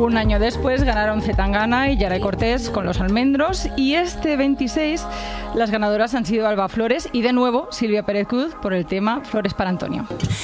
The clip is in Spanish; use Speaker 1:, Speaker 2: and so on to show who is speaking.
Speaker 1: Un año después ganaron Zetangana y Yaray Cortés con Los Almendros, y este 26 las ganadoras han sido Alba Flores y de nuevo Silvia Pérez Cruz por el tema Flores para Antonio.